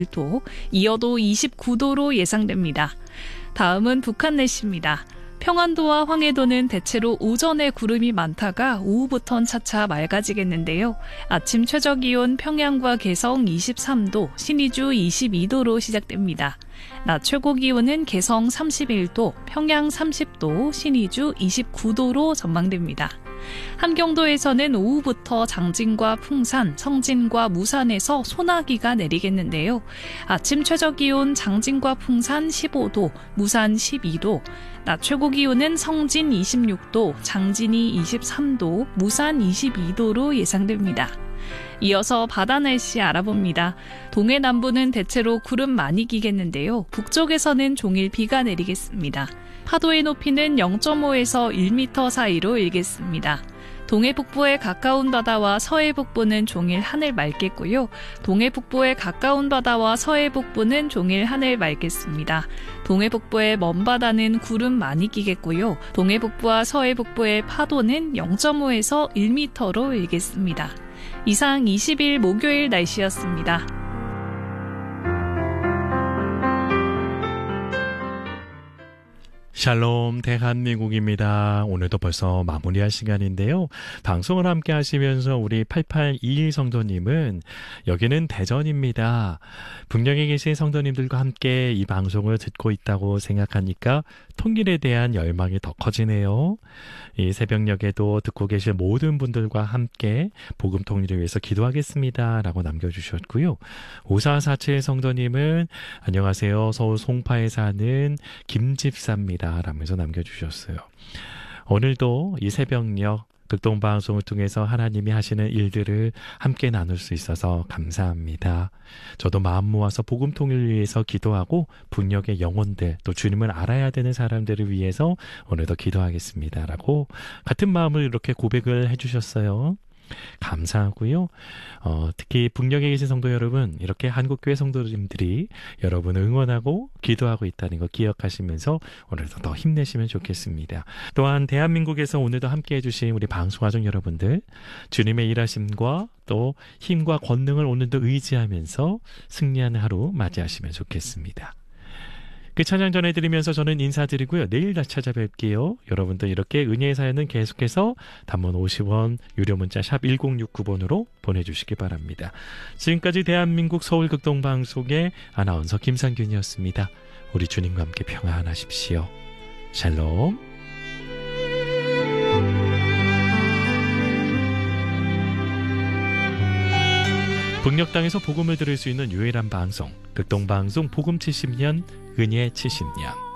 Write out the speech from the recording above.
도, 이어도 29도로 예상됩니다. 다음은 북한 날씨입니다. 평안도와 황해도는 대체로 오전에 구름이 많다가 오후부턴 차차 맑아지겠는데요. 아침 최저기온 평양과 개성 23도, 신의주 22도로 시작됩니다. 낮 최고기온은 개성 31도, 평양 30도, 신의주 29도로 전망됩니다. 함경도에서는 오후부터 장진과 풍산, 성진과 무산에서 소나기가 내리겠는데요. 아침 최저기온 장진과 풍산 15도, 무산 12도, 낮 최고기온은 성진 26도, 장진이 23도, 무산 22도로 예상됩니다. 이어서 바다 날씨 알아봅니다. 동해 남부는 대체로 구름 많이 끼겠는데요. 북쪽에서는 종일 비가 내리겠습니다. 파도의 높이는 0.5에서 1m 사이로 일겠습니다. 동해 북부에 가까운 바다와 서해 북부는 종일 하늘 맑겠고요. 동해 북부에 가까운 바다와 서해 북부는 종일 하늘 맑겠습니다. 동해 북부의 먼 바다는 구름 많이 끼겠고요. 동해 북부와 서해 북부의 파도는 0.5에서 1m로 일겠습니다. 이상 20일 목요일 날씨였습니다. 샬롬 대한민국입니다. 오늘도 벌써 마무리할 시간인데요. 방송을 함께 하시면서 우리 8821 성도님은 여기는 대전입니다. 북녘에 계신 성도님들과 함께 이 방송을 듣고 있다고 생각하니까 통일에 대한 열망이 더 커지네요. 이 새벽녘에도 듣고 계실 모든 분들과 함께 복음 통일을 위해서 기도하겠습니다. 라고 남겨주셨고요. 5447 성도님은 안녕하세요. 서울 송파에 사는 김집사입니다. 라면서 남겨주셨어요. 오늘도 이 새벽녘 극동방송을 통해서 하나님이 하시는 일들을 함께 나눌 수 있어서 감사합니다. 저도 마음 모아서 복음 통일을 위해서 기도하고 북녘의 영혼들 또 주님을 알아야 되는 사람들을 위해서 오늘도 기도하겠습니다. 라고 같은 마음을 이렇게 고백을 해주셨어요. 감사하고요. 특히 북녘에 계신 성도 여러분, 이렇게 한국교회 성도님들이 여러분을 응원하고 기도하고 있다는 거 기억하시면서 오늘도 더 힘내시면 좋겠습니다. 또한 대한민국에서 오늘도 함께 해주신 우리 방송가족 여러분들, 주님의 일하심과 또 힘과 권능을 오늘도 의지하면서 승리하는 하루 맞이하시면 좋겠습니다. 그 찬양 전해드리면서 저는 인사드리고요. 내일 다시 찾아뵐게요. 여러분도 이렇게 은혜의 사연은 계속해서 단문 50원 유료 문자 샵 1069번으로 보내주시기 바랍니다. 지금까지 대한민국 서울극동방송의 아나운서 김상균이었습니다. 우리 주님과 함께 평안하십시오. 샬롬. 북녘 땅에서 복음을 들을 수 있는 유일한 방송, 극동방송 복음 70년, 은혜 70년.